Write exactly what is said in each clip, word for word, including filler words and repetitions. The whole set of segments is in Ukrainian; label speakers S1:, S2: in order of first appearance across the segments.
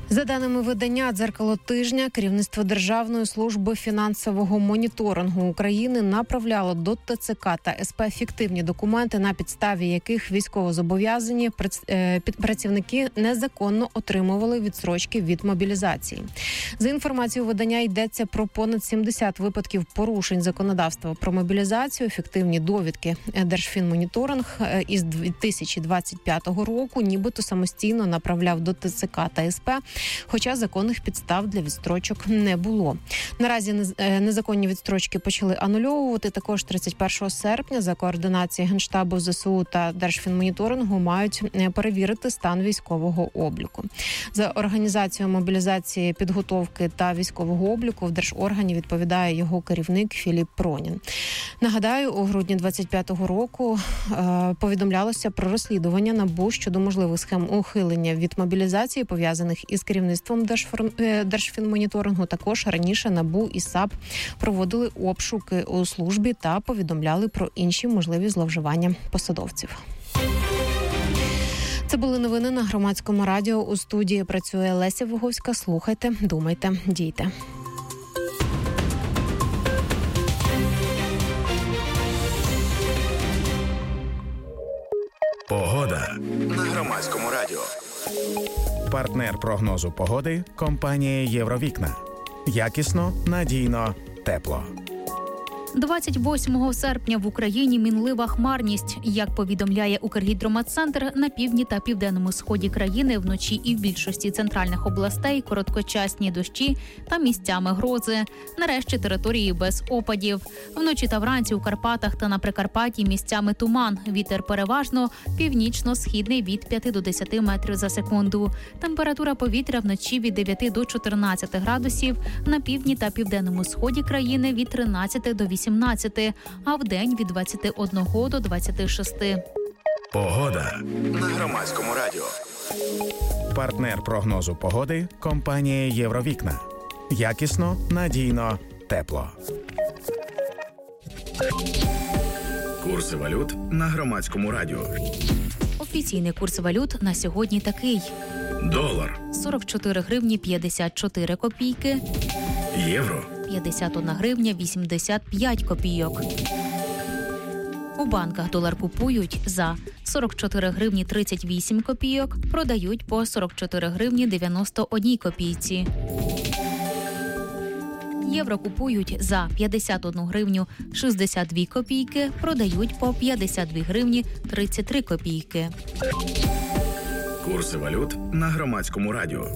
S1: За даними видання «Дзеркало тижня», керівництво Державної служби фінансового моніторингу України направляло до ТЦК та ес пе фіктивні документи, на підставі яких військовозобов'язані працівники незаконно отримували відстрочки від мобілізації. За інформацією видання, йдеться про понад сімдесят випадків порушень законодавства про мобілізацію. Фіктивні довідки Держфінмоніторинг із дві тисячі двадцять п'ятого року нібито самостійно направляв до ТЦК та ес пе, хоча законних підстав для відстрочок не було. Наразі незаконні відстрочки почали анульовувати. Також тридцять першого серпня за координації Генштабу, зе се у та Держфінмоніторингу мають перевірити стан військового обліку. За організацію мобілізації, підготовки та військового обліку в держоргані відповідає його керівник Філіп Пронін. Нагадаю, у грудні двадцять п'ятого року е, повідомлялося про розслідування НАБУ щодо можливих схем ухилення від мобілізації, пов'язаних із керівництвом Держфор... Держфінмоніторингу. Також раніше НАБУ і САП проводили обшуки у службі та повідомляли про інші можливі зловживання посадовців. Це були новини на Громадському радіо. У студії працює Леся Вуговська. Слухайте, думайте, дійте.
S2: Погода на Громадському радіо. Партнер прогнозу погоди – компанія «Євровікна». Якісно, надійно, тепло.
S3: двадцять восьмого серпня в Україні мінлива хмарність. Як повідомляє Укргідрометцентр, на півдні та південному сході країни вночі і в більшості центральних областей короткочасні дощі та місцями грози. Нарешті території без опадів. Вночі та вранці у Карпатах та на Прикарпатті місцями туман. Вітер переважно північно-східний від п'яти до десяти метрів за секунду. Температура повітря вночі від дев'яти до чотирнадцяти градусів. На півдні та південному сході країни від тринадцяти до вісімнадцяти, а вдень від двадцяти одного до двадцяти шести.
S2: Погода на Громадському радіо. Партнер прогнозу погоди – компанія «Євровікна». Якісно, надійно, тепло. Курси валют на Громадському радіо.
S3: Офіційний курс валют на сьогодні такий.
S2: Долар
S3: – сорок чотири гривні п'ятдесят чотири копійки.
S2: Євро
S3: – п'ятдесят одна гривня вісімдесят п'ять копійок. У банках долар купують за сорок чотири гривні тридцять вісім копійок, продають по сорок чотири гривні дев'яносто одна копійці. Євро купують за п'ятдесят одну гривню шістдесят дві копійки, продають по п'ятдесят дві гривні тридцять три копійки.
S2: Курси валют на Громадському радіо.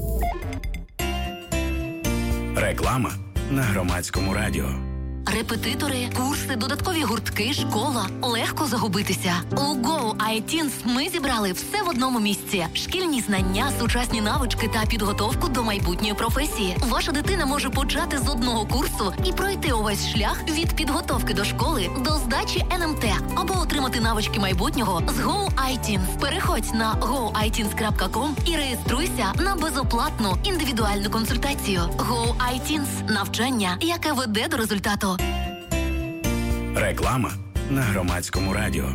S2: Реклама на Громадському радіо.
S4: Репетитори, курси, додаткові гуртки, школа. Легко загубитися. У Go ай тінс ми зібрали все в одному місці. Шкільні знання, сучасні навички та підготовку до майбутньої професії. Ваша дитина може почати з одного курсу і пройти увесь шлях від підготовки до школи до здачі ен ем те або отримати навички майбутнього з Go ай тінс. Переходь на го ай тінс крапка ком і реєструйся на безоплатну індивідуальну консультацію. Go ай тінс – навчання, яке веде до результату.
S2: Реклама на Громадському радіо.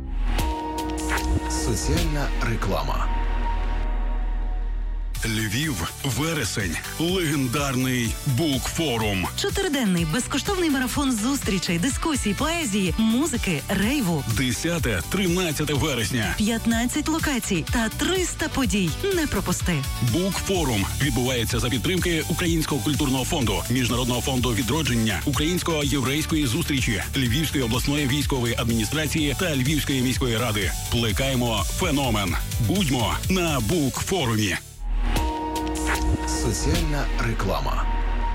S5: Соціальна реклама.
S6: Львів, вересень, легендарний Букфорум.
S7: Чотириденний безкоштовний марафон зустрічей, дискусій, поезії, музики, рейву.
S6: десяте-тринадцяте вересня.
S7: п'ятнадцять локацій та триста подій. Не пропусти.
S6: Букфорум відбувається за підтримки Українського культурного фонду, Міжнародного фонду відродження, Української єврейської зустрічі, Львівської обласної військової адміністрації та Львівської міської ради. Плекаємо феномен. Будьмо на Букфорумі.
S5: Соціальна реклама.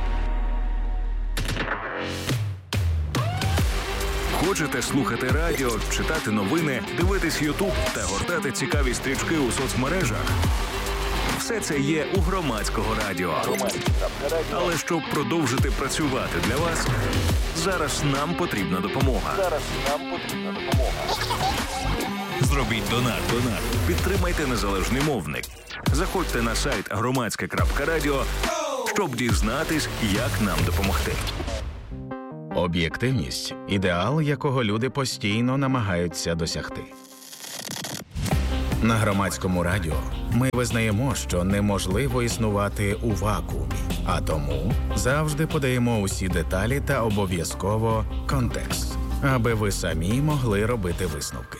S8: Хочете слухати радіо, читати новини, дивитись Ютуб та гортати цікаві стрічки у соцмережах? Все це є у Громадського радіо. Але щоб продовжити працювати для вас, зараз нам потрібна допомога. Зараз нам потрібна допомога. Зробіть донат. Донат. Підтримайте незалежний мовник. Заходьте на сайт громадське крапка радіо, щоб дізнатись, як нам допомогти.
S2: Об'єктивність – ідеал, якого люди постійно намагаються досягти. На Громадському радіо Ми визнаємо, що неможливо існувати у вакуумі, а тому завжди подаємо усі деталі та обов'язково контекст, аби ви самі могли робити висновки.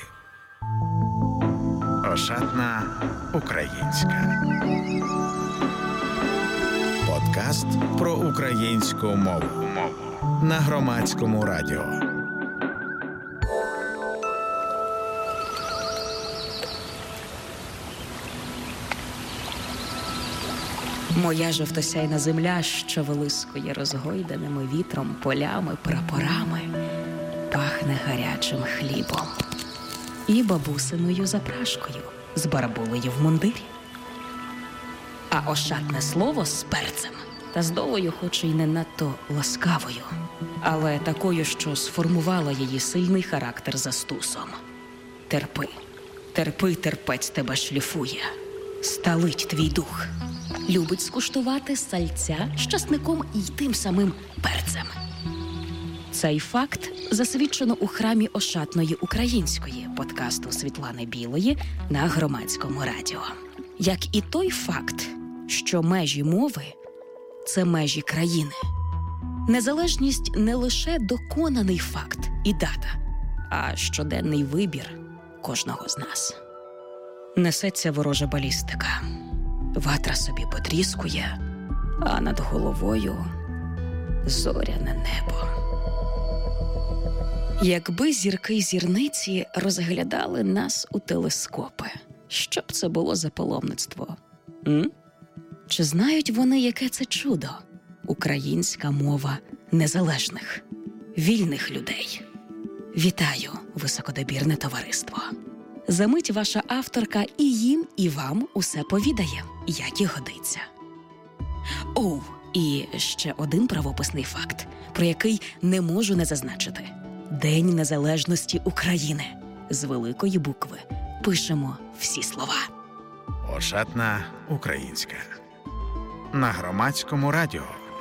S2: Ошатна українська. Подкаст про українську мову на Громадському радіо.
S9: Моя жовтосяйна земля, що вилискує розгойданими вітром, полями, прапорами, пахне гарячим хлібом і бабусиною запрашкою з барабулею в мундирі. А ошатне слово з перцем та з долею, хоч і не надто ласкавою, але такою, що сформувала її сильний характер за стусом. Терпи, терпи, терпець тебе шліфує, сталить твій дух. Любить скуштувати сальця з часником і тим самим перцем. Цей факт засвідчено у храмі Ошатної української подкасту Світлани Білої на Громадському радіо. Як і той факт, що межі мови – це межі країни. Незалежність не лише доконаний факт і дата, а щоденний вибір кожного з нас. Несеться ворожа балістика. Ватра собі потріскує, а над головою зоряне небо. Якби зірки й зірниці розглядали нас у телескопи, що б це було за паломництво? М? Чи знають вони, яке це чудо? Українська мова незалежних, вільних людей. Вітаю, високодобірне товариство. Замить ваша авторка і їм, і вам усе повідає, як і годиться. Оу, і ще один правописний факт, про який не можу не зазначити. День Незалежності України. З великої букви пишемо всі слова.
S2: Ошатна українська. На Громадському радіо.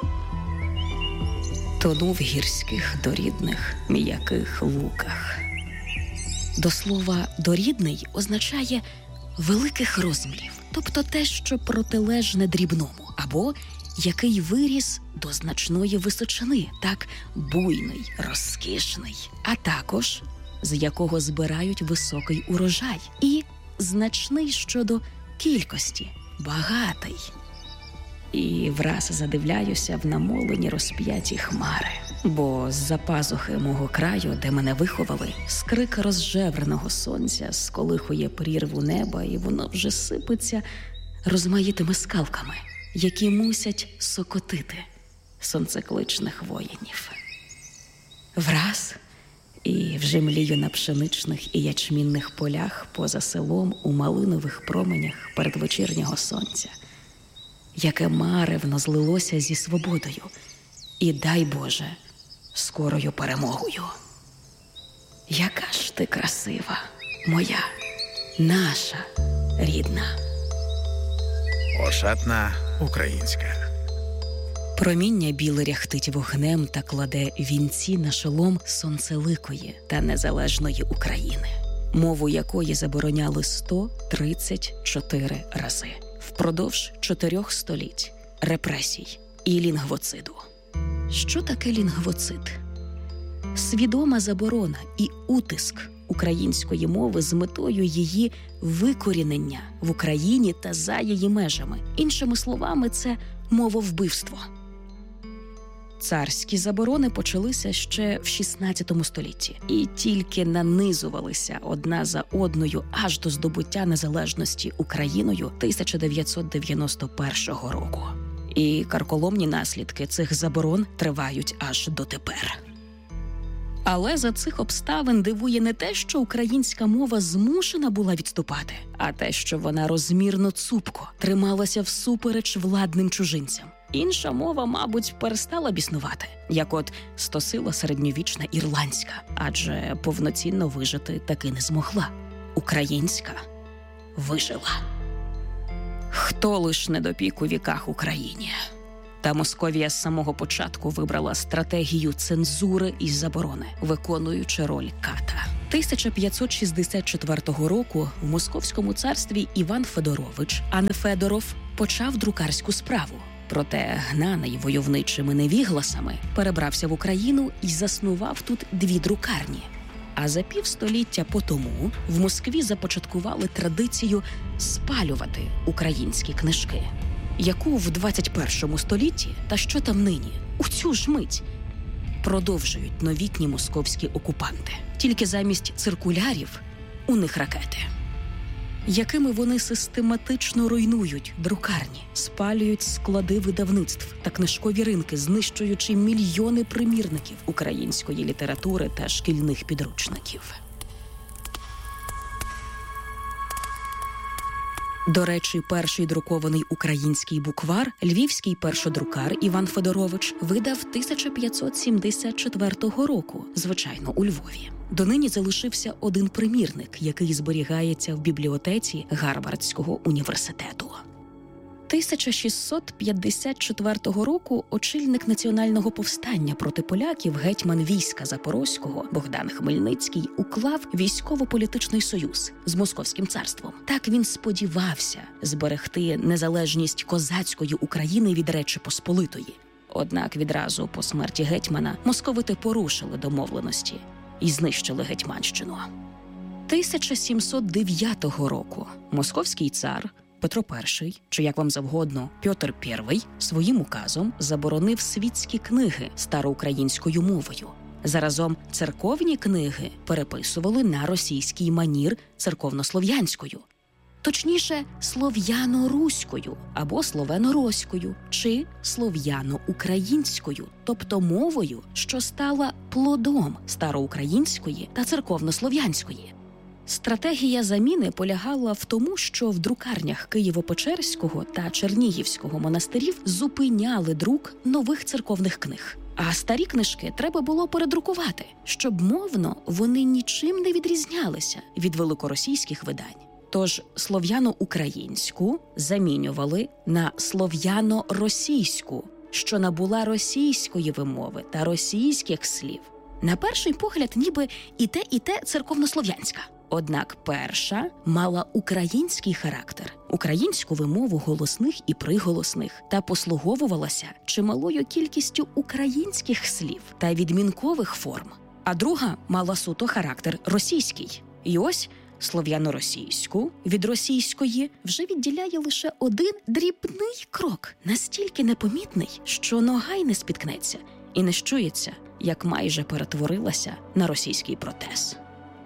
S9: Тону в гірських дорідних м'яких луках. До слова «дорідний» означає великих розмірів, тобто те, що протилежне дрібному, або який виріс до значної височини, так буйний, розкішний, а також з якого збирають високий урожай і значний щодо кількості, багатий. І враз задивляюся в намолені розп'яті хмари, бо з-за пазухи мого краю, де мене виховали, скрик розжевреного сонця сколихує прірву неба, і воно вже сипеться розмаїтими скалками, які мусять сокотити сонцекличних воїнів. Враз і вже млію на пшеничних і ячмінних полях поза селом у малинових променях передвечірнього сонця, яке маревно злилося зі свободою і, дай Боже, скорою перемогою. Яка ж ти красива, моя, наша рідна.
S2: Ошатна українська.
S9: Проміння біле ряхтить вогнем та кладе вінці на шолом сонцеликої та незалежної України, мову якої забороняли сто тридцять чотири рази впродовж чотирьох століть репресій і лінгвоциду. Що таке лінгвоцид? Свідома заборона і утиск української мови з метою її викорінення в Україні та за її межами. Іншими словами, це мововбивство. Царські заборони почалися ще в шістнадцятому столітті і тільки нанизувалися одна за одною аж до здобуття незалежності Україною тисяча дев'ятсот дев'яносто першого року. І карколомні наслідки цих заборон тривають аж дотепер. Але за цих обставин дивує не те, що українська мова змушена була відступати, а те, що вона розмірно цупко трималася всупереч владним чужинцям. Інша мова, мабуть, перестала б існувати, як от стосила середньовічна ірландська, адже повноцінно вижити таки не змогла. Українська вижила. Хто лиш не допік у віках Україні? Та Московія з самого початку вибрала стратегію цензури і заборони, виконуючи роль ката. тисяча п'ятсот шістдесят четвертого року в Московському царстві Іван Федорович, а не Федоров, почав друкарську справу. Проте, гнаний войовничими невігласами, перебрався в Україну і заснував тут дві друкарні. А за півстоліття по тому в Москві започаткували традицію спалювати українські книжки, яку в двадцять першому столітті, та що там нині, у цю ж мить, продовжують новітні московські окупанти. Тільки замість циркулярів у них ракети, якими вони систематично руйнують друкарні, спалюють склади видавництв та книжкові ринки, знищуючи мільйони примірників української літератури та шкільних підручників. До речі, перший друкований український буквар львівський першодрукар Іван Федорович видав тисяча п'ятсот сімдесят четвертого року, звичайно, у Львові. Донині залишився один примірник, який зберігається в бібліотеці Гарвардського університету. тисяча шістсот п'ятдесят четвертого року очільник національного повстання проти поляків, гетьман війська Запорозького Богдан Хмельницький уклав військово-політичний союз з Московським царством. Так він сподівався зберегти незалежність козацької України від Речі Посполитої. Однак відразу по смерті гетьмана московити порушили домовленості і знищили Гетьманщину. тисяча сімсот дев'ятого року московський цар Петро І, чи як вам завгодно, Петр І, своїм указом заборонив світські книги староукраїнською мовою. Заразом церковні книги переписували на російський манір церковнослов'янською. Точніше, слов'яно-руською або словено-роською, чи слов'яно-українською, тобто мовою, що стала плодом староукраїнської та церковнослов'янської. Стратегія заміни полягала в тому, що в друкарнях Києво-Печерського та Чернігівського монастирів зупиняли друк нових церковних книг. А старі книжки треба було передрукувати, щоб мовно вони нічим не відрізнялися від великоросійських видань. Тож слов'яно-українську замінювали на слов'яно-російську, що набула російської вимови та російських слів. На перший погляд ніби і те, і те церковнослов'янська. Однак перша мала український характер, українську вимову голосних і приголосних та послуговувалася чималою кількістю українських слів та відмінкових форм. А друга мала суто характер російський. І ось слов'яно-російську від російської вже відділяє лише один дрібний крок, настільки непомітний, що нога й не спіткнеться і не щується, як майже перетворилася на російський протез.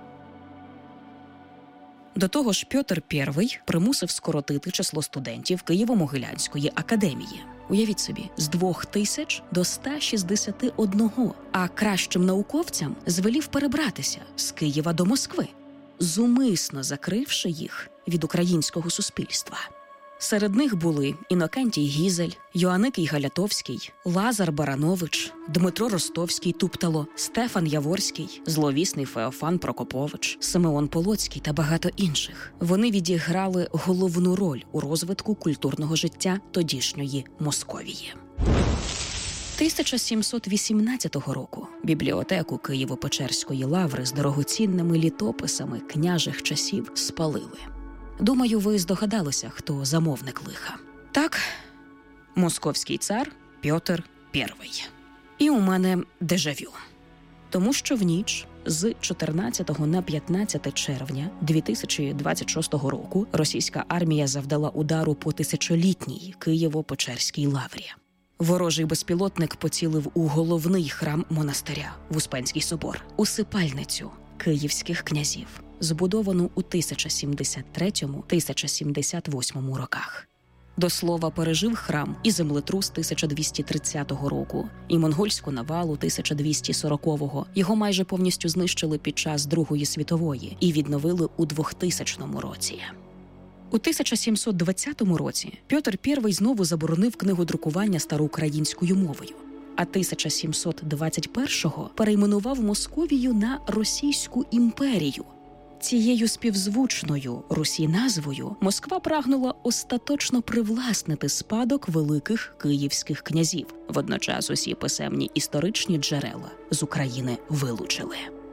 S9: До того ж, Петр І примусив скоротити число студентів Києво-Могилянської академії. Уявіть собі, з двох тисяч до ста шістдесяти одного, а кращим науковцям звелів перебратися з Києва до Москви, зумисно закривши їх від українського суспільства. Серед них були Інокентій Гізель, Йоанникій Галятовський, Лазар Баранович, Дмитро Ростовський Туптало, Стефан Яворський, зловісний Феофан Прокопович, Симеон Полоцький та багато інших. Вони відіграли головну роль у розвитку культурного життя тодішньої Московії. тисяча сімсот вісімнадцятого року бібліотеку Києво-Печерської лаври з дорогоцінними літописами княжих часів спалили. Думаю, ви здогадалися, хто замовник лиха. Так, московський цар Петр І. І у мене дежавю. Тому що в ніч з чотирнадцятого на п'ятнадцяте червня дві тисячі двадцять шостого року російська армія завдала удару по тисячолітній Києво-Печерській лаврі. Ворожий безпілотник поцілив у головний храм монастиря – в Успенський собор, усипальницю київських князів, збудовану у тисяча сімдесят третьому - тисяча сімдесят восьмому роках. До слова, пережив храм і землетрус тисяча двісті тридцятого року, і монгольську навалу тисяча двісті сорокового. Його майже повністю знищили під час Другої світової і відновили у двохтисячному році. У тисяча сімсот двадцятому році Петр І знову заборонив книгодрукування староукраїнською мовою, а тисяча сімсот двадцять першого перейменував Московію на Російську імперію. Цією співзвучною Русі назвою Москва прагнула остаточно привласнити спадок великих київських князів. Водночас усі писемні історичні джерела з України вилучили.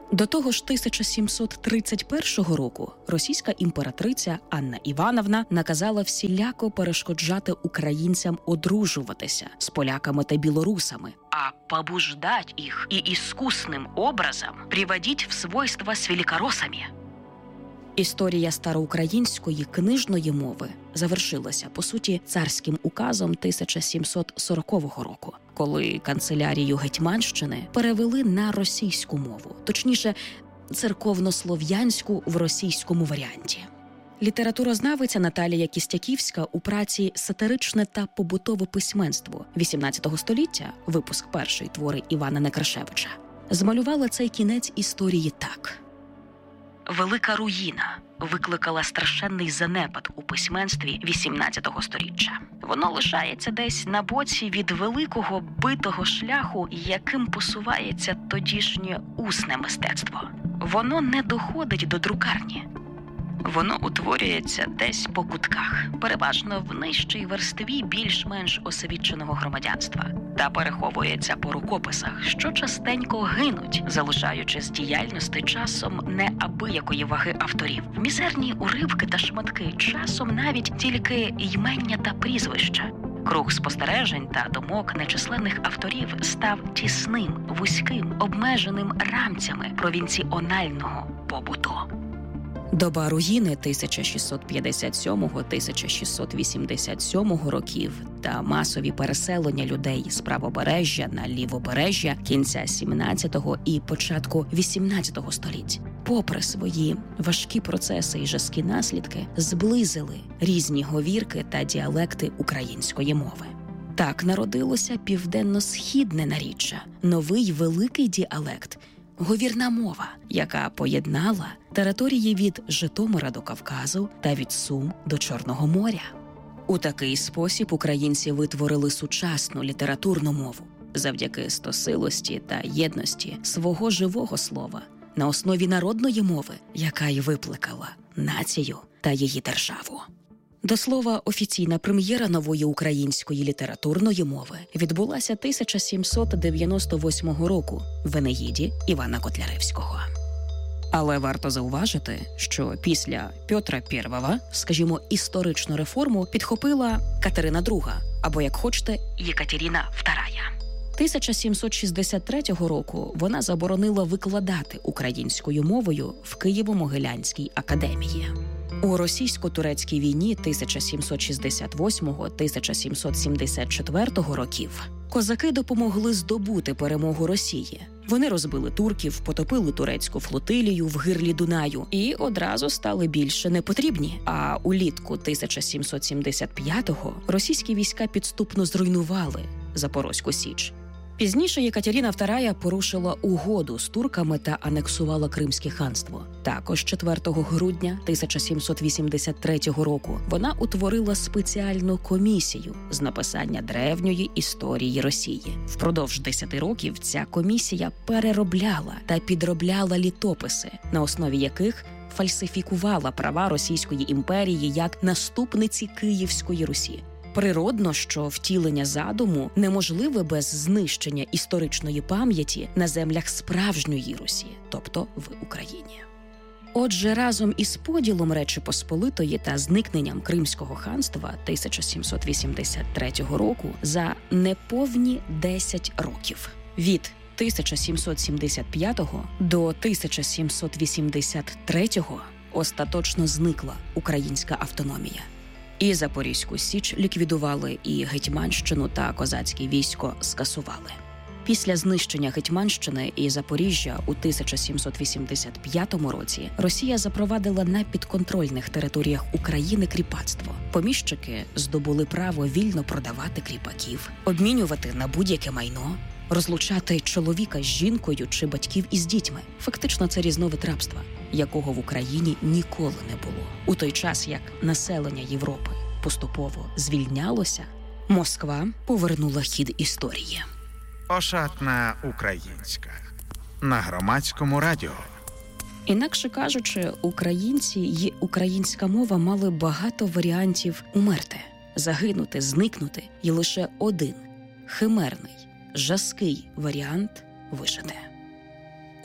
S9: До того ж, тисяча сімсот тридцять першого року російська імператриця Анна Івановна наказала всіляко перешкоджати українцям одружуватися з поляками та білорусами, а побуждать їх і іскусним образом приводить в свойства з великоросами. Історія староукраїнської книжної мови завершилася, по суті, царським указом тисяча сімсот сорокового року, коли канцелярію Гетьманщини перевели на російську мову, точніше, церковнослов'янську в російському варіанті. Літературознавиця Наталія Кістяківська у праці «Сатиричне та побутове письменство» вісімнадцятого століття, випуск перший, твори Івана Некрашевича, змалювала цей кінець історії так. Велика руїна викликала страшенний занепад у письменстві вісімнадцятого сторіччя. Воно лишається десь на боці від великого битого шляху, яким посувається тодішнє усне мистецтво. Воно не доходить до друкарні. Воно утворюється десь по кутках, переважно в нижчій верстві більш-менш освіченого громадянства, та переховується по рукописах, що частенько гинуть, залишаючи з діяльності часом неабиякої ваги авторів. Мізерні уривки та шматки, часом навіть тільки ймення та прізвища. Круг спостережень та думок нечисленних авторів став тісним, вузьким, обмеженим рамцями провінціонального побуту. Доба руїни тисяча шістсот п'ятдесят сьомого - тисяча шістсот вісімдесят сьомого років та масові переселення людей з правобережжя на лівобережжя кінця сімнадцятого і початку вісімнадцятого століть, попри свої важкі процеси і жорсткі наслідки, зблизили різні говірки та діалекти української мови. Так народилося південно-східне наріччя, новий великий діалект – говірна мова, яка поєднала території від Житомира до Кавказу та від Сум до Чорного моря. У такий спосіб українці витворили сучасну літературну мову завдяки стосилості та єдності свого живого слова на основі народної мови, яка й викликала націю та її державу. До слова, офіційна прем'єра нової української літературної мови відбулася тисяча сімсот дев'яносто восьмого року в Енеїді Івана Котляревського. Але варто зауважити, що після Петра Першого, скажімо, історичну реформу підхопила Катерина Друга, або, як хочете, Єкатерина Вторая. тисяча сімсот шістдесят третього року вона заборонила викладати українською мовою в Києво-Могилянській академії. У російсько-турецькій війні тисяча сімсот шістдесят восьмого - тисяча сімсот сімдесят четвертого років козаки допомогли здобути перемогу Росії. Вони розбили турків, потопили турецьку флотилію в гирлі Дунаю і одразу стали більше непотрібні. А улітку тисяча сімсот сімдесят п'ятого російські війська підступно зруйнували Запорозьку Січ. Пізніше Єкатерина Вторая порушила угоду з турками та анексувала Кримське ханство. Також четвертого грудня тисяча сімсот вісімдесят третього року вона утворила спеціальну комісію з написання древньої історії Росії. Впродовж десяти років ця комісія переробляла та підробляла літописи, на основі яких фальсифікувала права Російської імперії як наступниці Київської Русі. Природно, що втілення задуму неможливе без знищення історичної пам'яті на землях справжньої Русі, тобто в Україні. Отже, разом із поділом Речі Посполитої та зникненням Кримського ханства тисяча сімсот вісімдесят третього року за неповні десять років від тисяча сімсот сімдесят п'ятого до тисяча сімсот вісімдесят третього остаточно зникла українська автономія. І Запорізьку Січ ліквідували, і Гетьманщину та козацьке військо скасували. Після знищення Гетьманщини і Запоріжжя у тисяча сімсот вісімдесят п'ятому році Росія запровадила на підконтрольних територіях України кріпацтво. Поміщики здобули право вільно продавати кріпаків, обмінювати на будь-яке майно, розлучати чоловіка з жінкою чи батьків із дітьми. Фактично це різновид рабства, якого в Україні ніколи не було. У той час, як населення Європи поступово звільнялося, Москва повернула хід історії.
S2: Ошатна українська. На Громадському радіо.
S9: Інакше кажучи, українці й українська мова мали багато варіантів умерти, загинути, зникнути, і лише один – химерний, жорсткий варіант – вижити.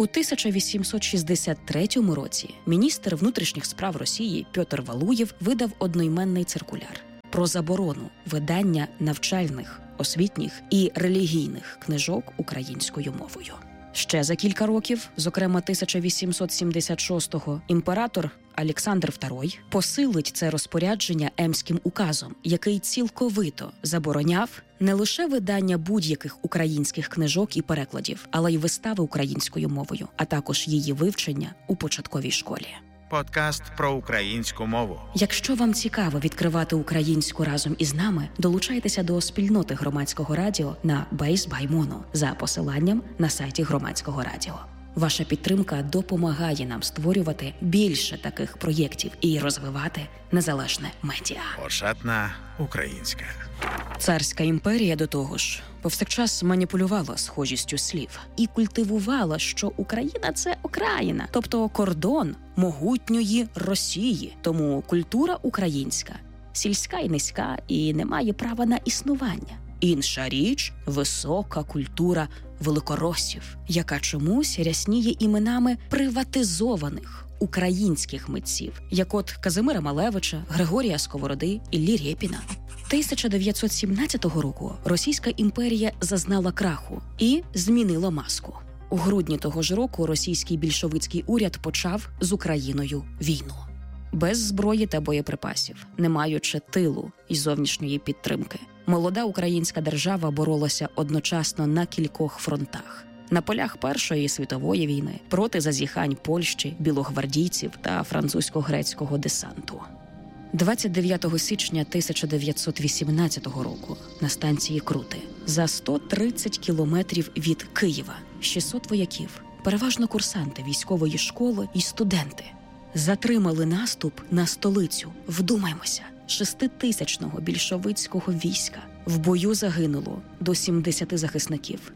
S9: У тисяча вісімсот шістдесят третьому році міністр внутрішніх справ Росії Пьотр Валуєв видав одноіменний циркуляр про заборону видання навчальних, освітніх і релігійних книжок українською мовою. Ще за кілька років, зокрема тисяча вісімсот сімдесят шостого, імператор Олександр Второй посилить це розпорядження Емським указом, який цілковито забороняв не лише видання будь-яких українських книжок і перекладів, але й вистави українською мовою, а також її вивчення у початковій школі.
S2: Подкаст про українську мову.
S9: Якщо вам цікаво відкривати українську разом із нами, долучайтеся до спільноти Громадського радіо на Base by Mono за посиланням на сайті Громадського радіо. Ваша підтримка допомагає нам створювати більше таких проєктів і розвивати незалежне медіа.
S2: Ошатна українська.
S9: Царська імперія, до того ж, повсякчас маніпулювала схожістю слів і культивувала, що Україна – це окраїна, тобто кордон могутньої Росії. Тому культура українська сільська і низька і не має права на існування. Інша річ – висока культура великоросів, яка чомусь рясніє іменами приватизованих українських митців, як от Казимира Малевича, Григорія Сковороди, Іллі Рєпіна. тисяча дев'ятсот сімнадцятого року Російська імперія зазнала краху і змінила маску. У грудні того ж року російський більшовицький уряд почав з Україною війну. Без зброї та боєприпасів, не маючи тилу і зовнішньої підтримки, молода українська держава боролася одночасно на кількох фронтах. На полях Першої світової війни проти зазіхань Польщі, білогвардійців та французько-грецького десанту. двадцять дев'ятого січня тисяча дев'ятсот вісімнадцятого року на станції Крути за сто тридцять кілометрів від Києва шістсот вояків, переважно курсанти військової школи і студенти, затримали наступ на столицю. Вдумаймося, шеститисячного більшовицького війська. В бою загинуло до сімдесяти захисників.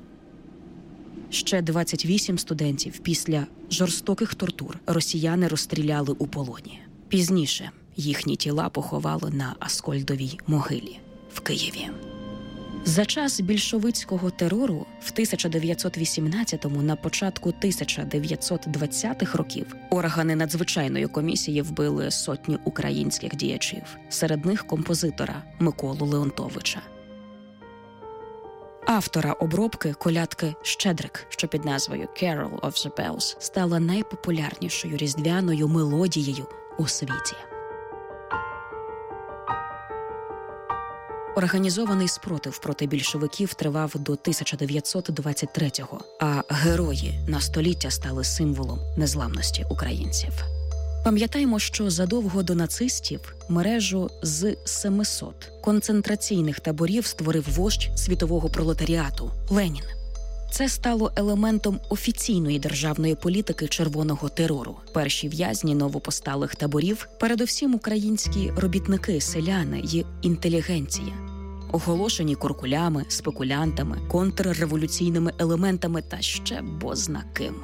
S9: Ще двадцять вісім студентів після жорстоких тортур росіяни розстріляли у полоні. Пізніше їхні тіла поховали на Аскольдовій могилі в Києві. За час більшовицького терору в тисяча дев'ятсот вісімнадцятому на початку тисяча дев'ятсот двадцятих років органи надзвичайної комісії вбили сотню українських діячів, серед них композитора Миколу Леонтовича. Автора обробки колядки «Щедрик», що під назвою «Carol of the Bells» стала найпопулярнішою різдвяною мелодією у світі. Організований спротив проти більшовиків тривав до тисяча дев'ятсот двадцять третього, а герої на століття стали символом незламності українців. Пам'ятаємо, що задовго до нацистів мережу з семисот концентраційних таборів створив вождь світового пролетаріату – Ленін. Це стало елементом офіційної державної політики червоного терору. Перші в'язні новопосталих таборів – передовсім українські робітники, селяни й інтелігенція. Оголошені куркулями, спекулянтами, контрреволюційними елементами та ще бозна ким.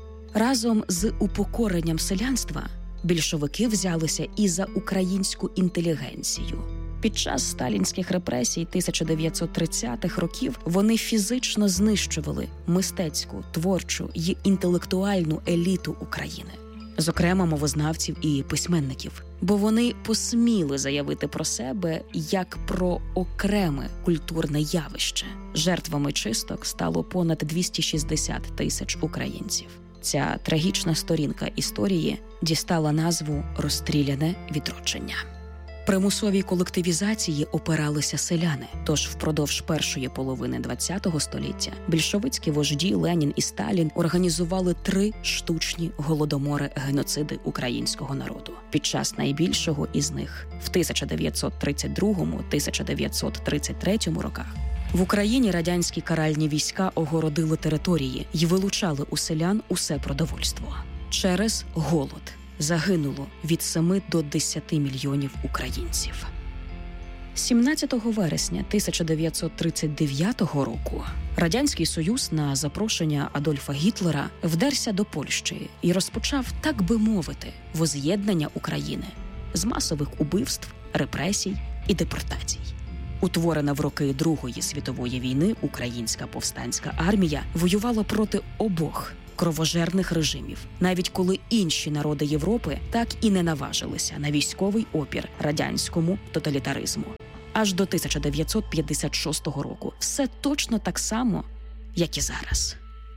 S9: Разом з упокоренням селянства більшовики взялися і за українську інтелігенцію. Під час сталінських репресій тисяча дев'ятсот тридцятих років вони фізично знищували мистецьку, творчу й інтелектуальну еліту України, зокрема мовознавців і письменників, бо вони посміли заявити про себе як про окреме культурне явище. Жертвами чисток стало понад двісті шістдесят тисяч українців. Ця трагічна сторінка історії дістала назву «Розстріляне відродження». Примусовій колективізації опиралися селяни, тож впродовж першої половини ХХ століття більшовицькі вожді Ленін і Сталін організували три штучні голодомори-геноциди українського народу. Під час найбільшого із них в тисяча дев'ятсот тридцять другому - тисяча дев'ятсот тридцять третьому роках в Україні радянські каральні війська огородили території й вилучали у селян усе продовольство. Через голод загинуло від семи до десяти мільйонів українців. сімнадцятого вересня тисяча дев'ятсот тридцять дев'ятого року Радянський Союз на запрошення Адольфа Гітлера вдерся до Польщі і розпочав, так би мовити, воз'єднання України з масових убивств, репресій і депортацій. Утворена в роки Другої світової війни українська повстанська армія воювала проти обох кровожерних режимів, навіть коли інші народи Європи так і не наважилися на військовий опір радянському тоталітаризму. Аж до тисяча дев'ятсот п'ятдесят шостого року. Все точно так само, як і зараз.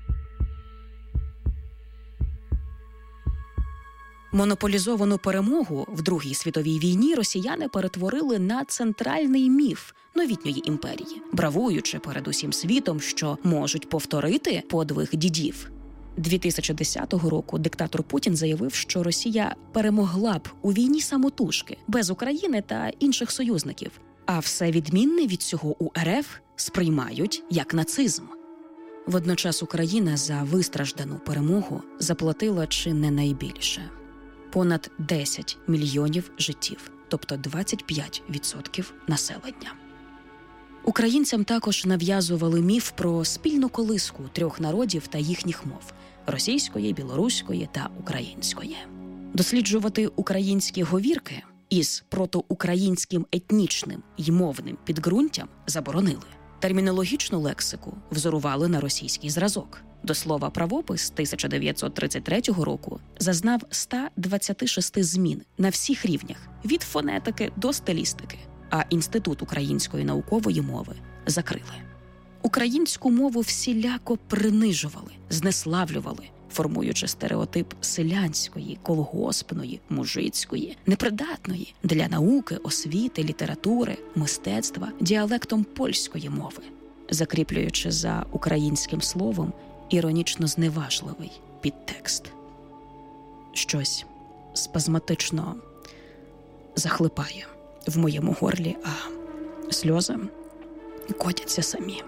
S9: Монополізовану перемогу в Другій світовій війні росіяни перетворили на центральний міф новітньої імперії, бравуючи перед усім світом, що можуть повторити подвиг дідів. дві тисячі десятого року диктатор Путін заявив, що Росія перемогла б у війні самотужки, без України та інших союзників. А все відмінне від цього у РФ сприймають як нацизм. Водночас Україна за вистраждану перемогу заплатила чи не найбільше – понад десять мільйонів життів, тобто двадцять п'ять відсотків населення. Українцям також нав'язували міф про спільну колиску трьох народів та їхніх мов – російської, білоруської та української. Досліджувати українські говірки із протоукраїнським етнічним й мовним підґрунтям заборонили. Термінологічну лексику взорували на російський зразок. До слова, правопис тисяча дев'ятсот тридцять третього року зазнав сто двадцять шість змін на всіх рівнях – від фонетики до стилістики, а Інститут української наукової мови закрили. Українську мову всіляко принижували, знеславлювали, формуючи стереотип селянської, колгоспної, мужицької, непридатної для науки, освіти, літератури, мистецтва діалектом польської мови, закріплюючи за українським словом іронічно зневажливий підтекст. Щось спазматично захлипає в моєму горлі, а сльози котяться самі.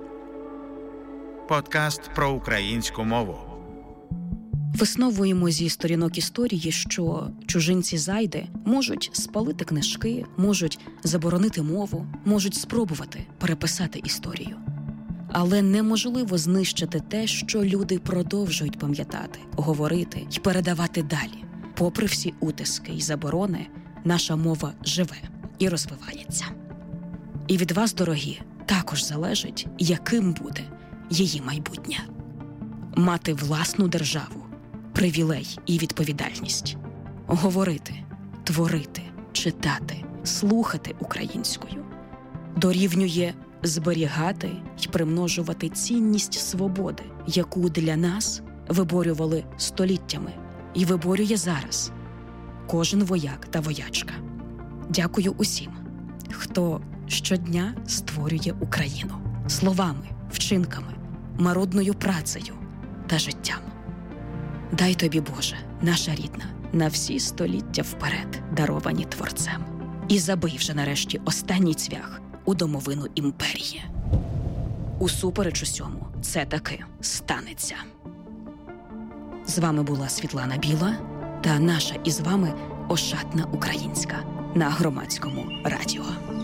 S2: Подкаст про українську мову.
S9: Висновуємо зі сторінок історії, що чужинці-зайди можуть спалити книжки, можуть заборонити мову, можуть спробувати переписати історію. Але неможливо знищити те, що люди продовжують пам'ятати, говорити й передавати далі. Попри всі утиски й заборони, наша мова живе і розвивається. І від вас, дорогі, також залежить, яким буде її майбутнє. Мати власну державу – привілей і відповідальність. Говорити, творити, читати, слухати українською дорівнює зберігати й примножувати цінність свободи, яку для нас виборювали століттями і виборює зараз кожен вояк та воячка. Дякую усім, хто щодня створює Україну словами, вчинками, марудною працею та життям. Дай тобі, Боже, наша рідна, на всі століття вперед, даровані Творцем. І забий вже нарешті останній цвях у домовину імперії. Усупереч усьому, це таки станеться. З вами була Світлана Біла та наша із вами Ошатна Українська на Громадському радіо.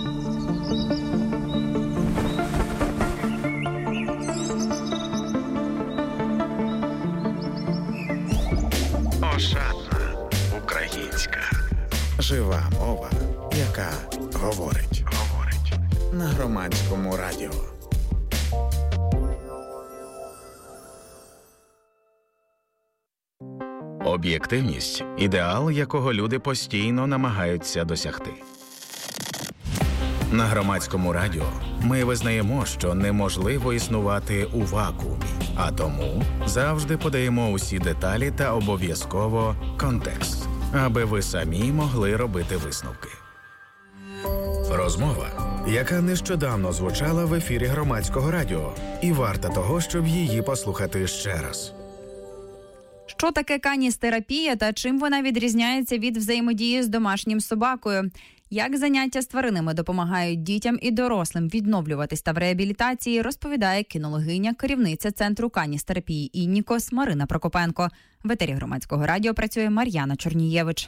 S2: Ошатна Українська. Жива мова, яка говорить. Говорить. На Громадському радіо. Об'єктивність – ідеал, якого люди постійно намагаються досягти. На Громадському радіо ми визнаємо, що неможливо існувати у вакуумі, а тому завжди подаємо усі деталі та обов'язково контекст, аби ви самі могли робити висновки. Розмова, яка нещодавно звучала в ефірі Громадського радіо, і варта того, щоб її послухати ще раз.
S10: Що таке каністерапія та чим вона відрізняється від взаємодії з домашнім собакою? Як заняття з тваринами допомагають дітям і дорослим відновлюватись та в реабілітації, розповідає кінологиня, керівниця Центру каністерапії «Іннікос» Марина Прокопенко. В етері Громадського радіо працює Мар'яна Чорнієвич.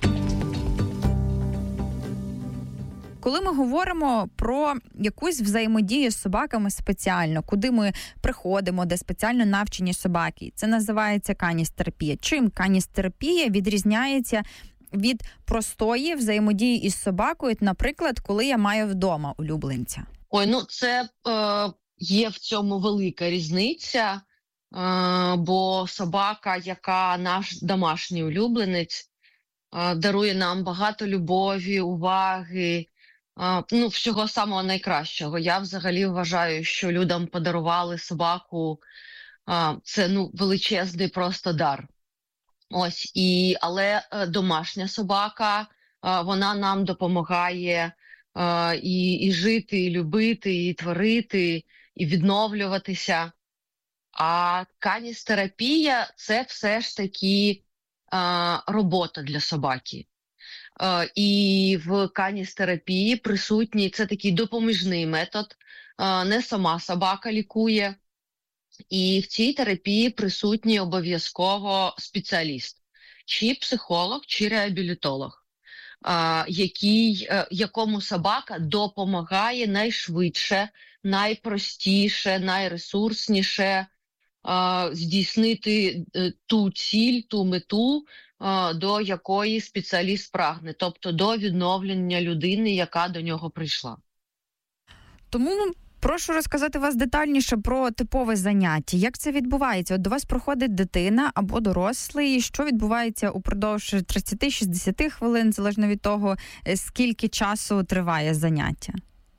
S10: Коли ми говоримо про якусь взаємодію з собаками спеціально, куди ми приходимо, де спеціально навчені собаки, це називається каністерапія. Чим каністерапія відрізняється від простої взаємодії із собакою, наприклад, коли я маю вдома улюбленця?
S11: Ой, ну це е, є в цьому велика різниця. бо собака, яка наш домашній улюбленець, дарує нам багато любові, уваги, ну, всього самого найкращого. Я взагалі вважаю, що людям подарували собаку, це, ну, величезний просто дар. Ось, і, але домашня собака, вона нам допомагає і, і жити, і любити, і творити, і відновлюватися. А каністерапія – це все ж таки а, робота для собаки. А, і в каністерапії присутній, це такий допоміжний метод, а, не сама собака лікує. І в цій терапії присутній обов'язково спеціаліст, чи психолог, чи реабілітолог, а, який, а, якому собака допомагає найшвидше, найпростіше, найресурсніше здійснити ту ціль, ту мету, до якої спеціаліст прагне, тобто до відновлення людини, яка до нього прийшла.
S10: Тому прошу розказати вас детальніше про типове заняття. Як це відбувається? От до вас проходить дитина або дорослий, що відбувається упродовж тридцять-шістдесят хвилин, залежно від того, скільки часу триває заняття?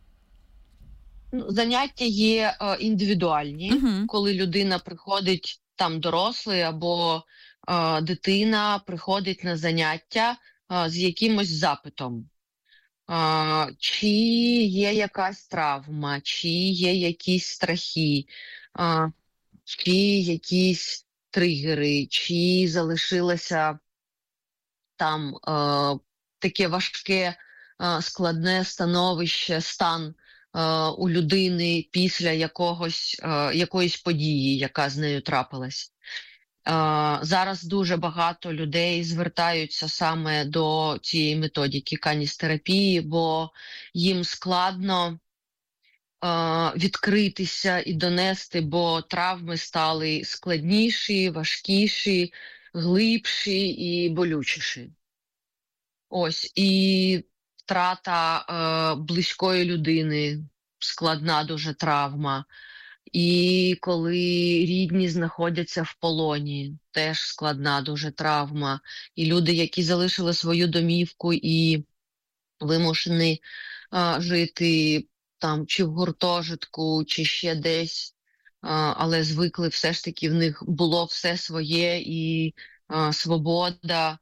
S11: Заняття є е, індивідуальні, uh-huh. коли людина приходить, там дорослий або е, дитина приходить на заняття е, з якимось запитом. Е, чи є якась травма, чи є якісь страхи, е, чи якісь тригери, чи залишилося там е, таке важке, е, складне становище, стан у людини після якогось, якоїсь події, яка з нею трапилась. Зараз дуже багато людей звертаються саме до цієї методики каністерапії, бо їм складно відкритися і донести, бо травми стали складніші, важкіші, глибші і болючіші. Ось, і втрата е, близької людини, складна дуже травма. І коли рідні знаходяться в полоні, теж складна дуже травма. І люди, які залишили свою домівку і вимушені е, жити там чи в гуртожитку, чи ще десь, е, але звикли все ж таки, в них було все своє і е, свобода.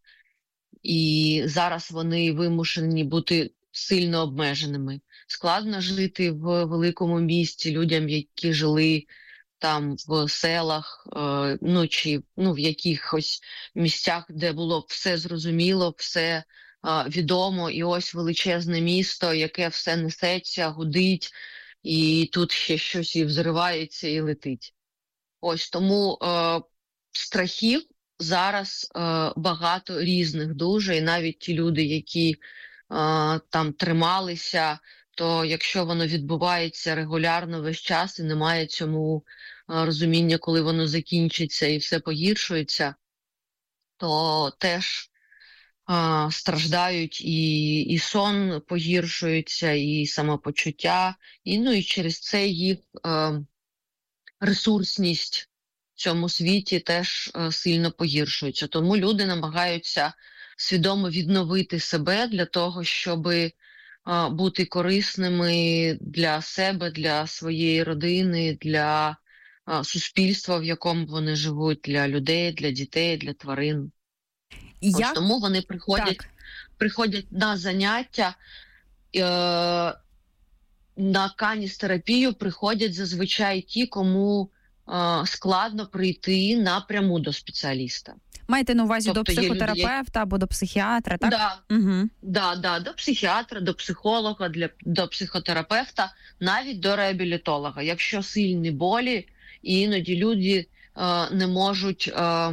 S11: І зараз вони вимушені бути сильно обмеженими. Складно жити в великому місті людям, які жили там в селах, е, ну, чи ну, в якихось місцях, де було все зрозуміло, все е, відомо. І ось величезне місто, яке все несеться, гудить, і тут ще щось і взривається, і летить. Ось тому е, страхів зараз е, багато різних дуже, і навіть ті люди, які е, там трималися, то якщо воно відбувається регулярно весь час і немає цьому е, розуміння, коли воно закінчиться і все погіршується, то теж е, страждають і, і сон погіршується, і самопочуття, і, ну, і через це їх е, ресурсність в цьому світі теж е, сильно погіршується. Тому люди намагаються свідомо відновити себе для того, щоб е, бути корисними для себе, для своєї родини, для е, суспільства, в якому вони живуть, для людей, для дітей, для тварин.
S10: Як?
S11: Ось тому вони приходять, приходять на заняття, е, на каністерапію приходять зазвичай ті, кому складно прийти напряму до спеціаліста.
S10: Маєте на увазі
S11: тобто
S10: до психотерапевта люди, або до психіатра, так?
S11: Да,
S10: угу.
S11: да, да, до психіатра, до психолога, для, до психотерапевта, навіть до реабілітолога. Якщо сильні болі, і іноді люди е, не можуть е,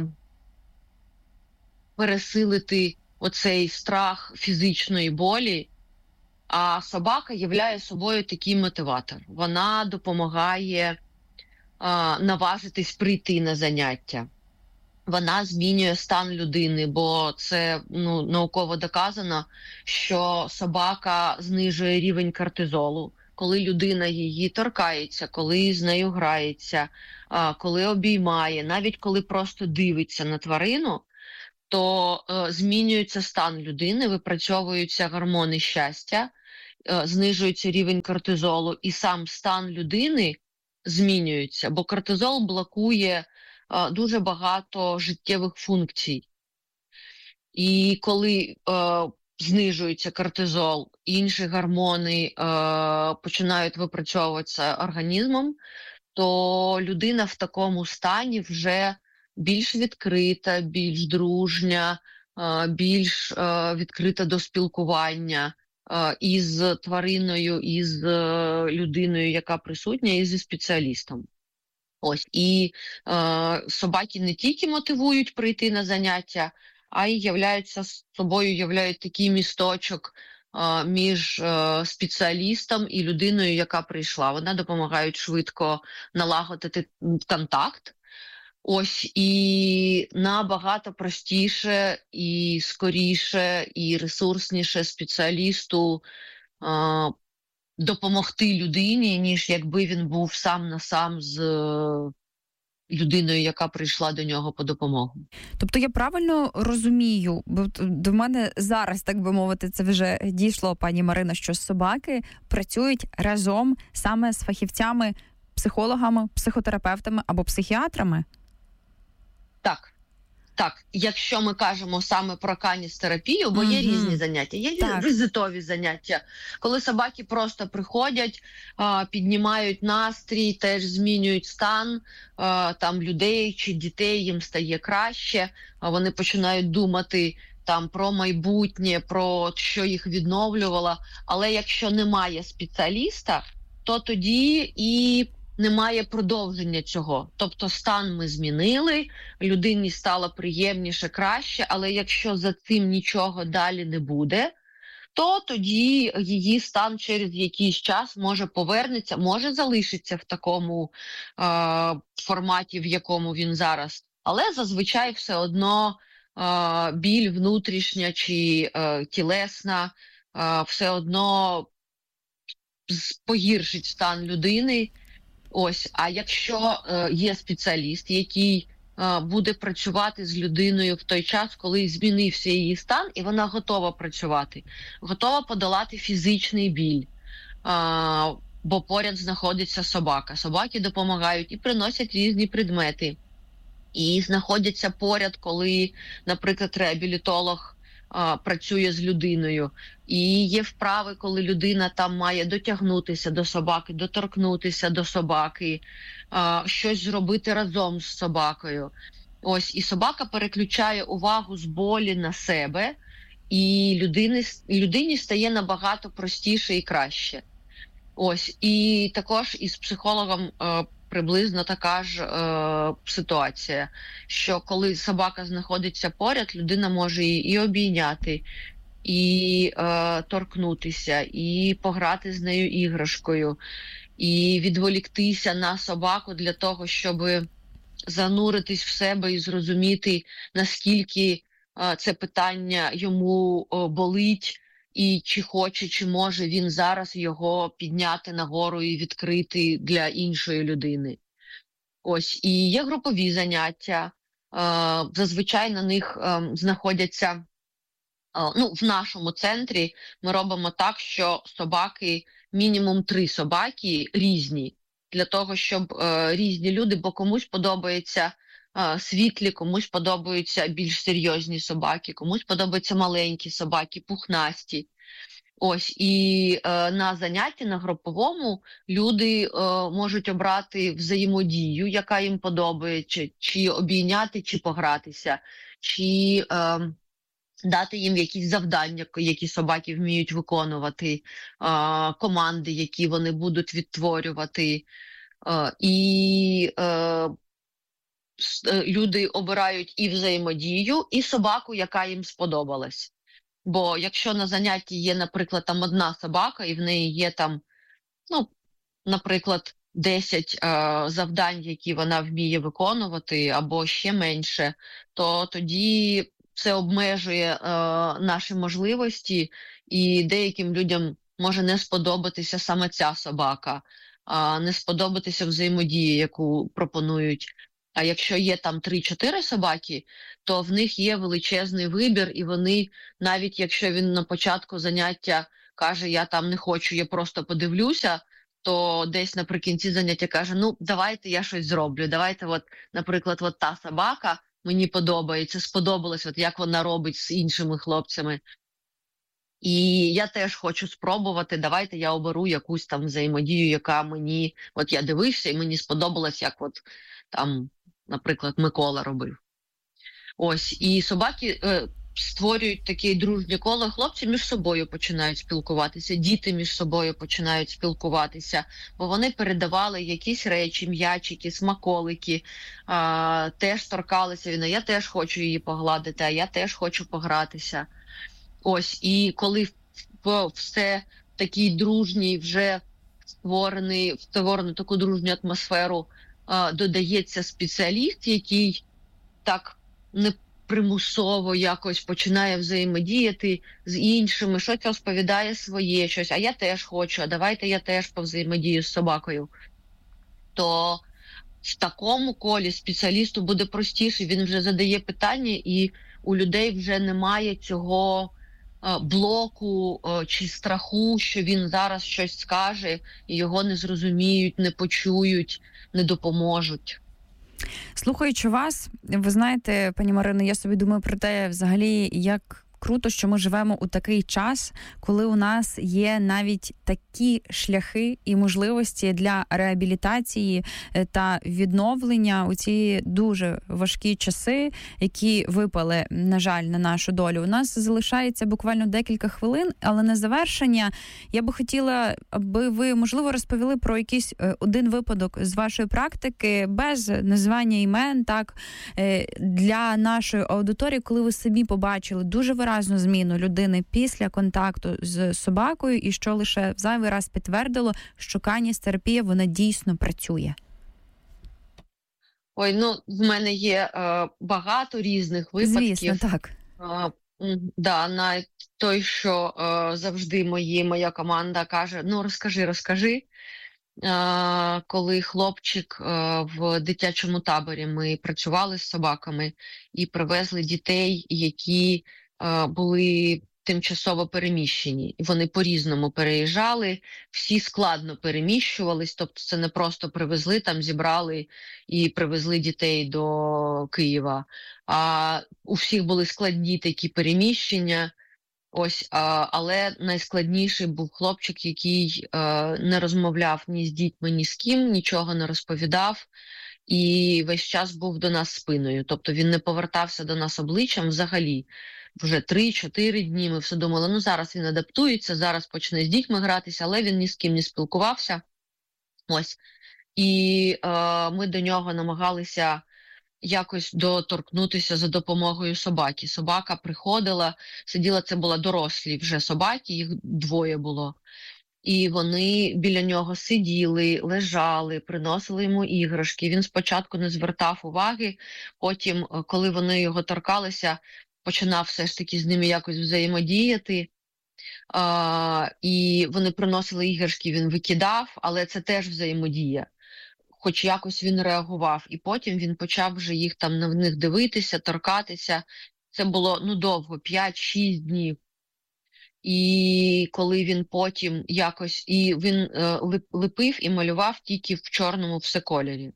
S11: пересилити оцей страх фізичної болі, а собака являє собою такий мотиватор. Вона допомагає наважитись прийти на заняття. Вона змінює стан людини, бо це ну, науково доказано, що собака знижує рівень кортизолу, коли людина її торкається, коли з нею грається, коли обіймає, навіть коли просто дивиться на тварину, то е, змінюється стан людини, випрацьовуються гормони щастя, е, знижується рівень кортизолу, і сам стан людини змінюється, бо кортизол блокує е, дуже багато життєвих функцій. І коли е, знижується кортизол, інші гормони е, починають випрацьовуватися організмом, то людина в такому стані вже більш відкрита, більш дружня, більш відкрита до спілкування із твариною, із людиною, яка присутня, і зі спеціалістом. Ось. І е, собаки не тільки мотивують прийти на заняття, а й являються собою, являють такий місточок е, між е, спеціалістом і людиною, яка прийшла. Вони допомагають швидко налагодити контакт. Ось, і набагато простіше, і скоріше, і ресурсніше спеціалісту е, допомогти людині, ніж якби він був сам на сам з людиною, яка прийшла до нього по допомогу.
S10: Тобто я правильно розумію, бо до мене зараз, так би мовити, це вже дійшло, пані Марино, що собаки працюють разом саме з фахівцями, психологами, психотерапевтами або психіатрами?
S11: Так. Так, якщо ми кажемо саме про каністерапію, бо є mm-hmm. різні заняття, є так. візитові заняття, коли собаки просто приходять, піднімають настрій, теж змінюють стан там людей чи дітей, їм стає краще, вони починають думати там про майбутнє, про що їх відновлювало, але якщо немає спеціаліста, то тоді і немає продовження цього. Тобто стан ми змінили, людині стало приємніше, краще, але якщо за цим нічого далі не буде, то тоді її стан через якийсь час може повернеться, може залишиться в такому е- форматі, в якому він зараз. Але зазвичай все одно е- біль внутрішня чи е- тілесна е- все одно погіршить стан людини. Ось, а якщо е, є спеціаліст, який е, буде працювати з людиною в той час, коли змінився її стан, і вона готова працювати, готова подолати фізичний біль, е, бо поряд знаходиться собака. Собаки допомагають і приносять різні предмети, і знаходяться поряд, коли, наприклад, реабілітолог працює з людиною. І є вправи, коли людина там має дотягнутися до собаки, доторкнутися до собаки, щось зробити разом з собакою. Ось, і собака переключає увагу з болі на себе, і людині, людині стає набагато простіше і краще. Ось, і також із психологом приблизно така ж е, ситуація, що коли собака знаходиться поряд, людина може її і обійняти, і е, торкнутися, і пограти з нею іграшкою, і відволіктися на собаку для того, щоб зануритись в себе і зрозуміти, наскільки е, це питання йому е, болить, і чи хоче, чи може він зараз його підняти нагору і відкрити для іншої людини. Ось, і є групові заняття, е, зазвичай на них е, знаходяться, е, ну, в нашому центрі ми робимо так, що собаки, мінімум три собаки різні, для того, щоб е, різні люди, бо комусь подобається е, світлі, комусь подобаються більш серйозні собаки, комусь подобаються маленькі собаки, пухнасті. Ось, і е, на занятті, на груповому, люди е, можуть обрати взаємодію, яка їм подобається, чи обійняти, чи погратися, чи е, дати їм якісь завдання, які собаки вміють виконувати, е, команди, які вони будуть відтворювати. Е, і е, люди обирають і взаємодію, і собаку, яка їм сподобалась. Бо якщо на занятті є, наприклад, там одна собака, і в неї є там, ну, наприклад, десять е, завдань, які вона вміє виконувати, або ще менше, то тоді це обмежує е, наші можливості, і деяким людям може не сподобатися саме ця собака, а не сподобатися взаємодії, яку пропонують. А якщо є там три-чотири собаки, то в них є величезний вибір, і вони, навіть якщо він на початку заняття каже, я там не хочу, я просто подивлюся, то десь наприкінці заняття каже, ну, давайте я щось зроблю, давайте, от, наприклад, от та собака мені подобається, сподобалось, от як вона робить з іншими хлопцями. І я теж хочу спробувати, давайте я оберу якусь там взаємодію, яка мені, от я дивився і мені сподобалось, як от там, наприклад, Микола робив. Ось, і собаки е, створюють таке дружнє коло, хлопці між собою починають спілкуватися, діти між собою починають спілкуватися, бо вони передавали якісь речі, м'ячики, смаколики, е, теж торкалися, він, я теж хочу її погладити, а я теж хочу погратися. Ось, і коли все в такій дружній, вже створений, створену таку дружню атмосферу, а, додається спеціаліст, який так непримусово якось починає взаємодіяти з іншими, щось розповідає своє, щось, а я теж хочу, а давайте я теж повзаємодію з собакою, то в такому колі спеціалісту буде простіше, він вже задає питання, і у людей вже немає цього блоку чи страху, що він зараз щось скаже, і його не зрозуміють, не почують, не допоможуть.
S10: Слухаючи вас, ви знаєте, пані Марино, я собі думаю про те, взагалі, як круто, що ми живемо у такий час, коли у нас є навіть такі шляхи і можливості для реабілітації та відновлення у ці дуже важкі часи, які випали, на жаль, на нашу долю. У нас залишається буквально декілька хвилин, але на завершення я би хотіла, аби ви, можливо, розповіли про якийсь один випадок з вашої практики, без названня імен, так, для нашої аудиторії, коли ви самі побачили дуже виразно зміну людини після контакту з собакою, і що лише в зайвий раз підтвердило, що каністерапія, вона дійсно працює.
S11: Ой, ну, в мене є е, багато різних випадків.
S10: Звісно, так.
S11: Е, да, навіть той, що е, завжди мої, моя команда каже, ну, розкажи, розкажи. Е, коли хлопчик е, в дитячому таборі, ми працювали з собаками і привезли дітей, які були тимчасово переміщені. Вони по-різному переїжджали, всі складно переміщувались, тобто це не просто привезли, там зібрали і привезли дітей до Києва. А у всіх були складні такі переміщення. Ось, а, але найскладніший був хлопчик, який а, не розмовляв ні з дітьми, ні з ким, нічого не розповідав. І весь час був до нас спиною. Тобто він не повертався до нас обличчям взагалі. Вже три-чотири дні ми все думали, ну зараз він адаптується, зараз почне з дітьми гратися, але він ні з ким не спілкувався. Ось. І е, ми до нього намагалися якось доторкнутися за допомогою собаки. Собака приходила, сиділа, це були дорослі вже собаки, їх двоє було. І вони біля нього сиділи, лежали, приносили йому іграшки. Він спочатку не звертав уваги, потім, коли вони його торкалися, починав все ж таки з ними якось взаємодіяти. А, і вони приносили іграшки, він викидав, але це теж взаємодія. Хоч якось він реагував. І потім він почав вже їх там на них дивитися, торкатися. Це було, ну, довго, п'ять-шість днів. І коли він потім якось, і він е, липив і малював тільки в чорному всекольорі.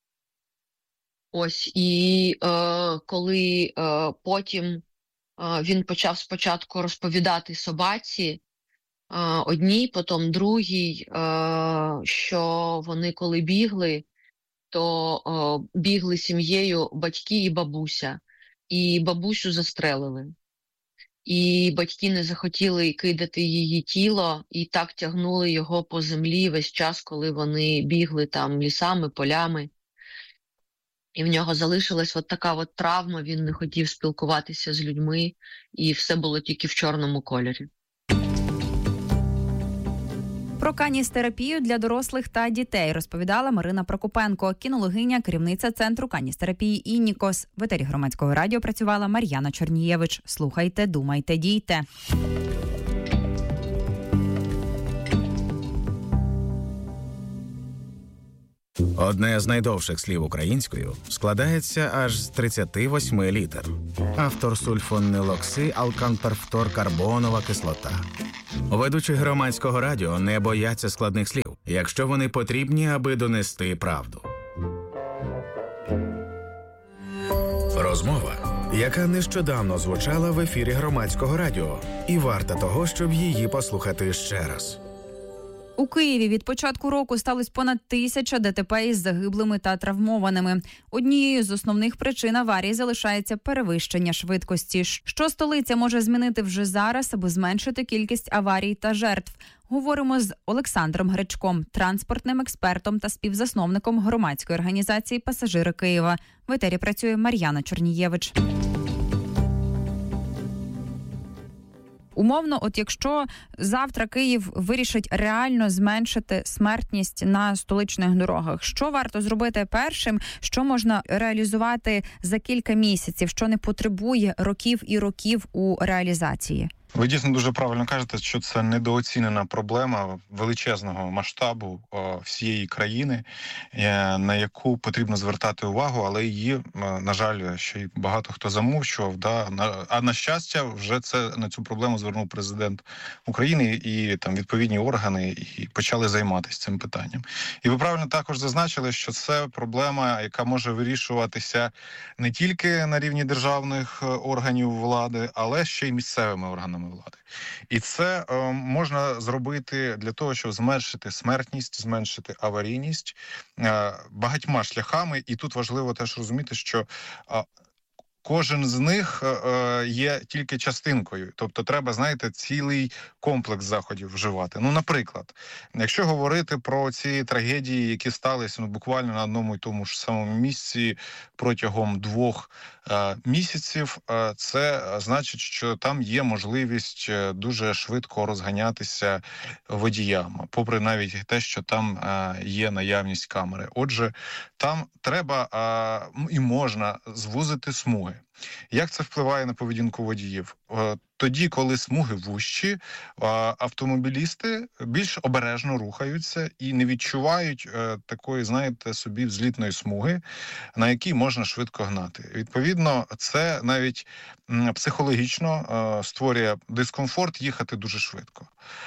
S11: Ось, і е, коли е, потім е, він почав спочатку розповідати собаці, е, одній, потім другій, е, що вони коли бігли, то е, бігли сім'єю батьки і бабуся, і бабусю застрелили. І батьки не захотіли кидати її тіло, і так тягнули його по землі весь час, коли вони бігли там лісами, полями. І в нього залишилась от така от травма, він не хотів спілкуватися з людьми, і все було тільки в чорному кольорі.
S10: Про каністерапію для дорослих та дітей розповідала Марина Прокопенко, кінологиня, керівниця Центру каністерапії «Іннікос». В етері Громадського радіо працювала Мар'яна Чорнієвич. Слухайте, думайте, дійте.
S2: Одне з найдовших слів українською складається аж з тридцяти восьми літер. Автор сульфонилоксиалканперфторкарбонова кислота. Ведучі громадського радіо не бояться складних слів, якщо вони потрібні, аби донести правду. Розмова, яка нещодавно звучала в ефірі громадського радіо, і варта того, щоб її послухати ще раз.
S10: У Києві від початку року сталося понад тисяча ДТП із загиблими та травмованими. Однією з основних причин аварій залишається перевищення швидкості. Що столиця може змінити вже зараз, аби зменшити кількість аварій та жертв? Говоримо з Олександром Гречком, транспортним експертом та співзасновником громадської організації «Пасажири Києва». В етері працює Мар'яна Чорнієвич. Умовно, от якщо завтра Київ вирішить реально зменшити смертність на столичних дорогах, що варто зробити першим, що можна реалізувати за кілька місяців, що не потребує років і років у реалізації?
S12: Ви дійсно дуже правильно кажете, що це недооцінена проблема величезного масштабу всієї країни, на яку потрібно звертати увагу, але її, на жаль, ще й багато хто замовчував. Да? А на щастя, вже це на цю проблему звернув президент України і там відповідні органи і почали займатися цим питанням. І ви правильно також зазначили, що це проблема, яка може вирішуватися не тільки на рівні державних органів влади, але ще й місцевими органами влади. І це е, можна зробити для того, щоб зменшити смертність, зменшити аварійність е, багатьма шляхами. І тут важливо теж розуміти, що е, кожен з них е, є тільки частинкою. Тобто треба, знаєте, цілий комплекс заходів вживати. Ну, наприклад, якщо говорити про ці трагедії, які сталися ну, буквально на одному і тому ж самому місці протягом двох е, місяців, е, це значить, що там є можливість дуже швидко розганятися водіям, попри навіть те, що там е, є наявність камери. Отже, там треба е, і можна звузити смуги. Як це впливає на поведінку водіїв? Тоді, коли смуги вужчі, автомобілісти більш обережно рухаються і не відчувають такої, знаєте, собі взлітної смуги, на якій можна швидко гнати. Відповідно, це навіть психологічно створює дискомфорт їхати дуже швидко.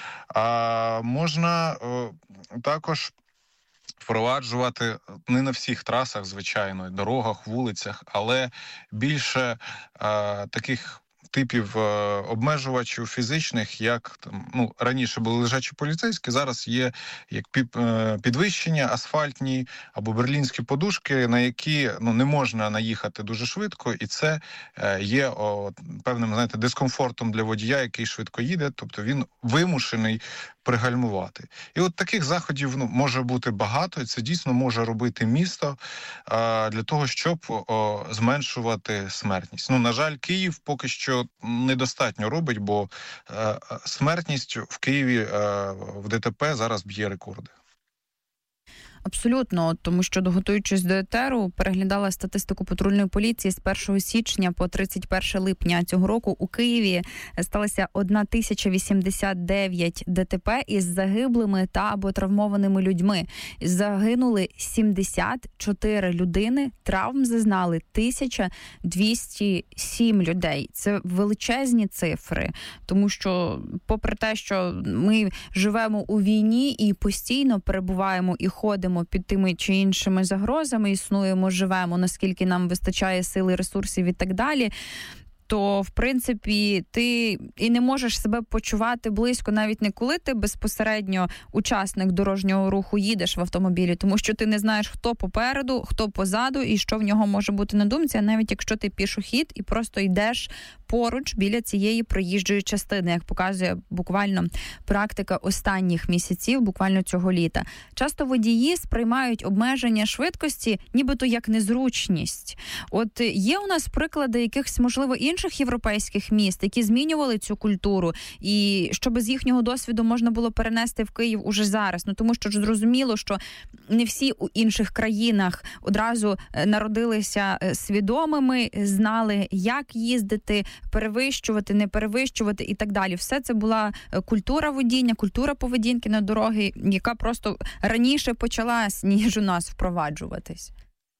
S12: А можна також впроваджувати не на всіх трасах, звичайно, дорогах, вулицях, але більше е, таких типів е, обмежувачів фізичних, як там, ну, раніше були лежачі поліцейські, зараз є як під, е, підвищення, асфальтні або берлінські подушки, на які ну, не можна наїхати дуже швидко, і це е, є о, певним, знаєте, дискомфортом для водія, який швидко їде, тобто він вимушений пригальмувати. І от таких заходів ну, може бути багато, і це дійсно може робити місто а, для того, щоб о, зменшувати смертність. Ну, на жаль, Київ поки що недостатньо робить, бо а, смертність в Києві а, в ДТП зараз б'є рекорди.
S10: Абсолютно, тому що, готуючись до етеру, переглядала статистику патрульної поліції з першого січня по тридцять перше липня цього року у Києві сталося тисяча вісімдесят дев'ять ДТП із загиблими та або травмованими людьми. Загинули сімдесят чотири людини, травм зазнали тисяча двісті сім людей. Це величезні цифри, тому що попри те, що ми живемо у війні і постійно перебуваємо і ходимо під тими чи іншими загрозами, існуємо, живемо, наскільки нам вистачає сили, ресурсів і так далі, то, в принципі, ти і не можеш себе почувати близько, навіть не коли ти безпосередньо учасник дорожнього руху їдеш в автомобілі, тому що ти не знаєш, хто попереду, хто позаду і що в нього може бути на думці, а навіть якщо ти пішохід і просто йдеш поруч біля цієї проїжджої частини, як показує буквально практика останніх місяців, буквально цього літа. Часто водії сприймають обмеження швидкості нібито як незручність. От є у нас приклади якихось, можливо, інших інших європейських міст, які змінювали цю культуру, і щоб з їхнього досвіду можна було перенести в Київ уже зараз. Ну, тому що ж зрозуміло, що не всі у інших країнах одразу народилися свідомими, знали, як їздити, перевищувати, не перевищувати і так далі. Все це була культура водіння, культура поведінки на дороги, яка просто раніше почалась, ніж у нас впроваджуватись.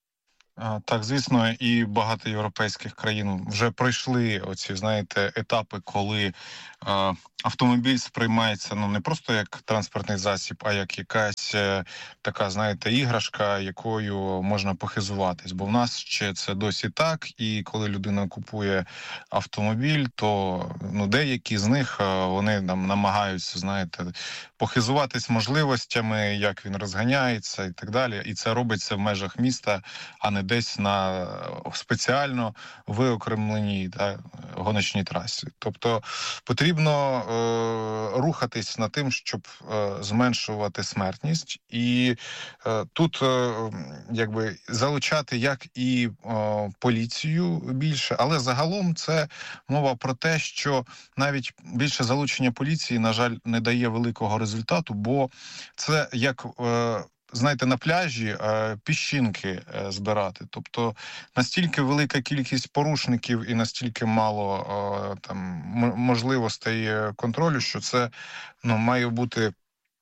S12: Так, звісно, і багато європейських країн вже пройшли оці, знаєте, етапи, коли е, автомобіль сприймається, ну, не просто як транспортний засіб, а як якась е, така, знаєте, іграшка, якою можна похизуватись. Бо в нас ще це досі так, і коли людина купує автомобіль, то, ну, деякі з них, е, вони там намагаються, знаєте, похизуватись можливостями, як він розганяється і так далі. І це робиться в межах міста, а не десь на спеціально виокремленій та гоночній трасі. Тобто потрібно е, рухатись над тим, щоб е, зменшувати смертність. І е, тут е, якби залучати як і е, поліцію більше, але загалом це мова про те, що навіть більше залучення поліції, на жаль, не дає великого результату, бо це як... Е, знаєте, на пляжі е, піщинки е, збирати. Тобто настільки велика кількість порушників і настільки мало е, там м- можливостей контролю, що це, ну, має бути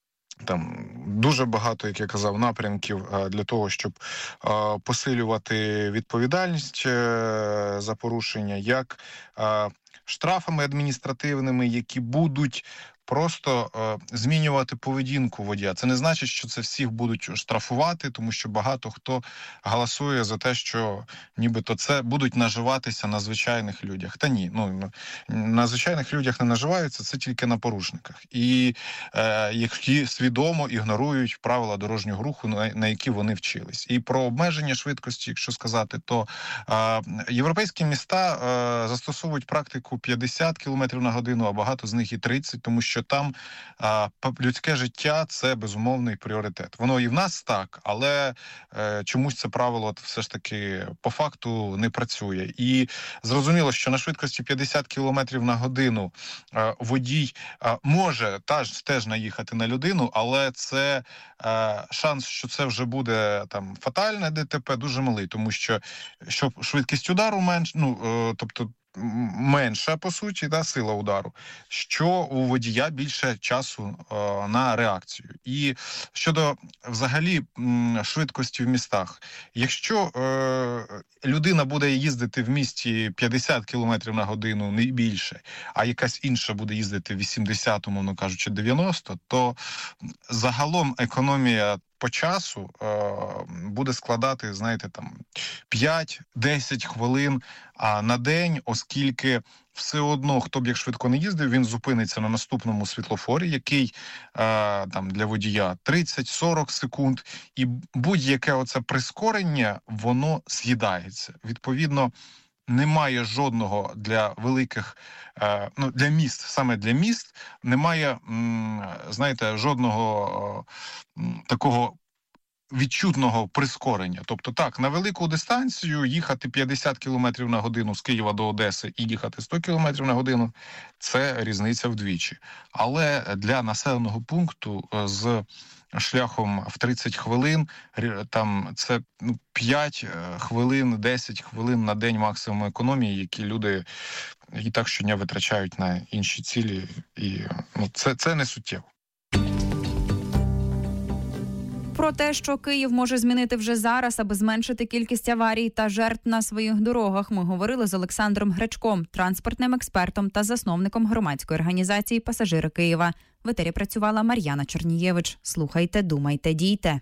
S12: там дуже багато, як я казав, напрямків е, для того, щоб е, посилювати відповідальність е, за порушення, як е, штрафами адміністративними, які будуть просто е, змінювати поведінку водія. Це не значить, що це всіх будуть штрафувати, тому що багато хто голосує за те, що нібито це будуть наживатися на звичайних людях. Та ні, ну на звичайних людях не наживаються, це тільки на порушниках. І е, які свідомо ігнорують правила дорожнього руху, на, на які вони вчились. І про обмеження швидкості, якщо сказати, то е, європейські міста е, застосовують практику п'ятдесят кілометрів на годину, а багато з них і тридцять, тому що там а, людське життя – це безумовний пріоритет. Воно і в нас так, але е, чомусь це правило все ж таки по факту не працює. І зрозуміло, що на швидкості п'ятдесят кілометрів на годину е, водій е, може теж, теж наїхати на людину, але це е, шанс, що це вже буде там фатальне ДТП, дуже малий, тому що щоб швидкість удару менш, ну, е, тобто менша, по суті, да, сила удару, що у водія більше часу е, на реакцію. І щодо взагалі м, швидкості в містах, якщо е, людина буде їздити в місті п'ятдесят кілометрів на годину, не більше, а якась інша буде їздити вісімдесят, умовно кажучи, дев'яносто, то загалом економія по часу е, буде складати, знаєте, там п'ять-десять хвилин а, на день, оскільки все одно, хто б як швидко не їздив, він зупиниться на наступному світлофорі, який е, там для водія тридцять-сорок секунд, і будь-яке оце прискорення, воно з'їдається. Відповідно, немає жодного для великих, е, ну, для міст, саме для міст, немає, м, знаєте, жодного е, такого відчутного прискорення. Тобто так, на велику дистанцію їхати п'ятдесят кілометрів на годину з Києва до Одеси і їхати сто кілометрів на годину – це різниця вдвічі. Але для населеного пункту з шляхом в тридцять хвилин, там це ну, п'ять хвилин, десять хвилин на день максимум економії, які люди і так щодня витрачають на інші цілі. І ну, це, це не суттєво.
S10: Про те, що Київ може змінити вже зараз, аби зменшити кількість аварій та жертв на своїх дорогах, ми говорили з Олександром Гречком, транспортним експертом та засновником громадської організації «Пасажири Києва». В етері працювала Мар'яна Чернієвич. Слухайте, думайте, дійте.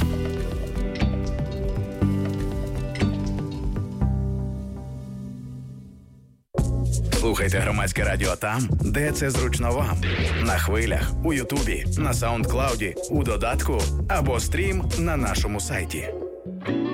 S2: Слухайте Громадське радіо там, де це зручно вам. На хвилях, у Ютубі, на Саундклауді, у додатку або стрім на нашому сайті.